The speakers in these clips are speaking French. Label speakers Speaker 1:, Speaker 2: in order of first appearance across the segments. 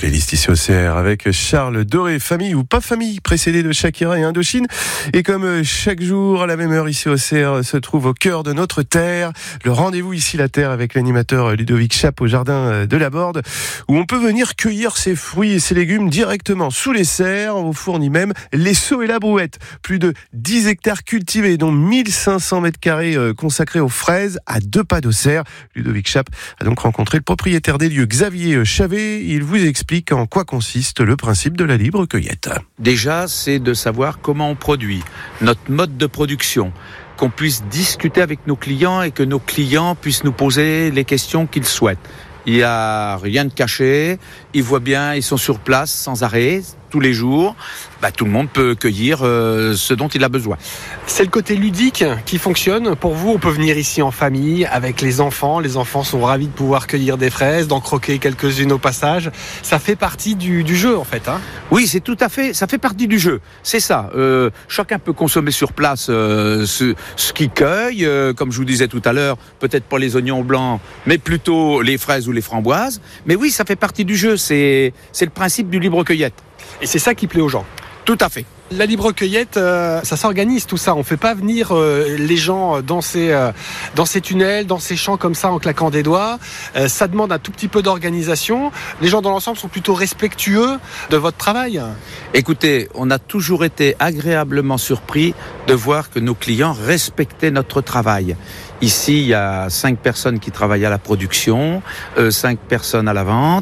Speaker 1: playlist ici au CR avec Charles Doré, famille ou pas famille, précédé de Shakira et Indochine. Et comme chaque jour à la même heure ici au CR se trouve au cœur de notre terre, le rendez-vous ici la terre avec l'animateur Ludovic Chape au jardin de la Borde, où on peut venir cueillir ses fruits et ses légumes directement sous les serres. On vous fournit même les seaux et la brouette. Plus de 10 hectares cultivés, dont 1500 mètres carrés consacrés aux fraises à 2 pas d'Auxerre. Ludovic Chape a donc rencontré le propriétaire des lieux, Xavier Chavet. Il vous explique en quoi consiste le principe de la libre cueillette.
Speaker 2: Déjà, c'est de savoir comment on produit, notre mode de production, qu'on puisse discuter avec nos clients et que nos clients puissent nous poser les questions qu'ils souhaitent. Il n'y a rien de caché, ils voient bien, ils sont sur place sans arrêt, tous les jours. Tout le monde peut cueillir ce dont il a besoin.
Speaker 3: C'est le côté ludique qui fonctionne. Pour vous, on peut venir ici en famille avec les enfants. Les enfants sont ravis de pouvoir cueillir des fraises, d'en croquer quelques-unes au passage. Ça fait partie du jeu en fait.
Speaker 2: Oui, c'est tout à fait, ça fait partie du jeu. C'est ça. Chacun peut consommer sur place ce qu'il cueille. Comme je vous disais tout à l'heure, peut-être pas les oignons blancs, mais plutôt les fraises ou les framboises. Mais oui, ça fait partie du jeu. C'est le principe du libre cueillette.
Speaker 3: Et c'est ça qui plaît aux gens.
Speaker 2: Tout à fait.
Speaker 3: La libre cueillette, ça s'organise tout ça. On fait pas venir les gens dans ces tunnels, dans ces champs comme ça en claquant des doigts. Ça demande un tout petit peu d'organisation. Les gens dans l'ensemble sont plutôt respectueux de votre travail.
Speaker 2: Écoutez, on a toujours été agréablement surpris de voir que nos clients respectaient notre travail. Ici, il y a 5 personnes qui travaillent à la production, 5 personnes à la vente,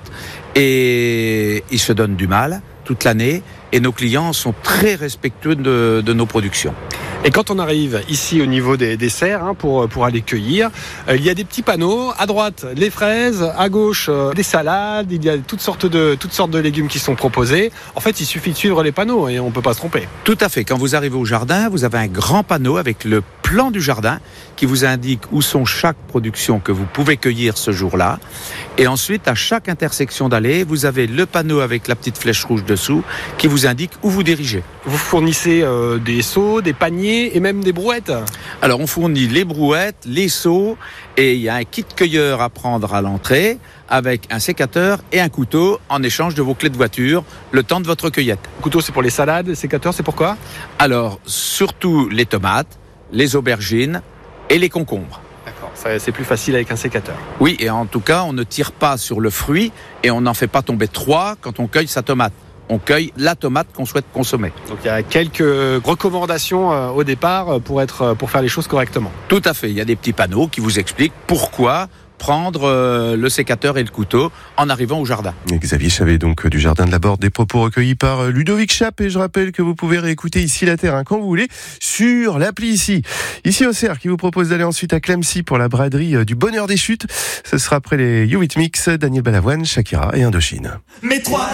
Speaker 2: et ils se donnent du mal toute l'année, et nos clients sont très respectueux de nos productions.
Speaker 3: Et quand on arrive ici au niveau des serres pour aller cueillir, il y a des petits panneaux. À droite, les fraises, à gauche, des salades. Il y a toutes sortes de légumes qui sont proposés. En fait, il suffit de suivre les panneaux et on ne peut pas se tromper.
Speaker 2: Tout à fait. Quand vous arrivez au jardin, vous avez un grand panneau avec le plan du jardin qui vous indique où sont chaque production que vous pouvez cueillir ce jour-là. Et ensuite, à chaque intersection d'allée, vous avez le panneau avec la petite flèche rouge dessous qui vous indique où vous dirigez.
Speaker 3: Vous fournissez des seaux, des paniers et même des brouettes.
Speaker 2: Alors, on fournit les brouettes, les seaux, et il y a un kit cueilleur à prendre à l'entrée avec un sécateur et un couteau en échange de vos clés de voiture le temps de votre cueillette.
Speaker 3: Le couteau, c'est pour les salades, le sécateur, c'est pour quoi ?
Speaker 2: Alors, surtout les tomates, les aubergines et les concombres.
Speaker 3: D'accord, c'est plus facile avec un sécateur.
Speaker 2: Oui, et en tout cas, on ne tire pas sur le fruit et on n'en fait pas tomber 3 quand on cueille sa tomate. On cueille la tomate qu'on souhaite consommer.
Speaker 3: Donc il y a quelques recommandations au départ pour faire les choses correctement.
Speaker 2: Tout à fait, il y a des petits panneaux qui vous expliquent pourquoi prendre le sécateur et le couteau en arrivant au jardin.
Speaker 1: Et Xavier Chavet, donc du jardin de la Borde, des propos recueillis par Ludovic Chape. Et je rappelle que vous pouvez réécouter ici la Terre quand vous voulez sur l'appli ici au CR, qui vous propose d'aller ensuite à Clemcy pour la braderie du Bonheur des Chutes. Ce sera après les You It Mix, Daniel Balavoine, Shakira et Indochine.